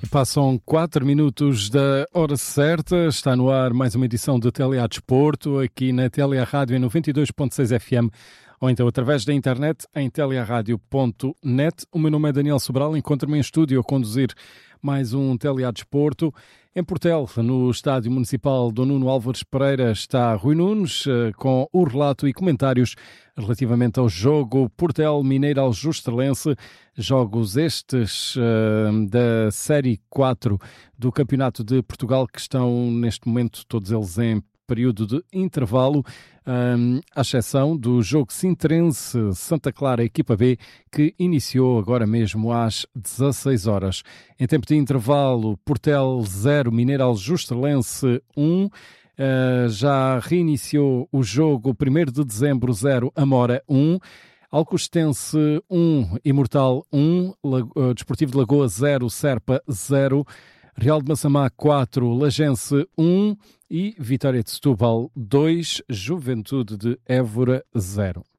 Passam 4 minutos da hora certa, está no ar mais uma edição de TLA Desporto, aqui na TLA Rádio em 92.6 FM, ou então através da internet em tlaradio.net. O meu nome é Daniel Sobral, encontro-me em estúdio a conduzir mais um TLA Desporto. Em Portel, no Estádio Municipal Dom Nuno Álvares Pereira, está Rui Nunes com o relato e comentários relativamente ao jogo Portel Mineiro Aljustrellense, jogos estes da Série 4 do Campeonato de Portugal, que estão neste momento todos eles em período de intervalo, à exceção do jogo Sintrense Santa Clara, equipa B, que iniciou agora mesmo às 16 horas. Em tempo de intervalo, Portel 0, Mineiro Aljustrellense 1. Já reiniciou o jogo 1º de dezembro 0, Amora 1. Alcostense 1, Imortal 1. Desportivo de Lagoa 0, Serpa 0. Real de Massamá 4, Lagense 1 e Vitória de Setúbal 2, Juventude de Évora 0.